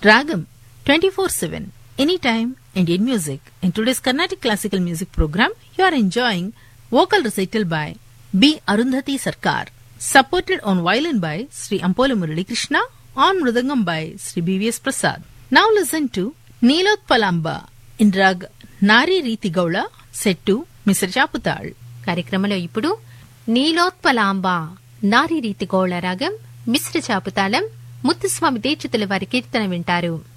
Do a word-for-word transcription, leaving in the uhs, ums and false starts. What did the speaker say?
Ragam twenty-four seven, anytime Indian music. In today's Carnatic classical music program, you are enjoying vocal recital by B. Arundhati Sarkar, supported on violin by Sri Ampola Murali Krishna, on mridangam by Sri B V S Prasad. Now listen to Neelotpalamba in rag Nari Riti Gaula, set to Misra Chaputal. కార్యక్రమంలో ఇప్పుడు నీలోత్పలాంబ నారీ రీతి గౌళ రాగం మిశ్ర చాపుతాళం ముత్తుస్వామి దీక్షితుల వారి కీర్తన వింటారు.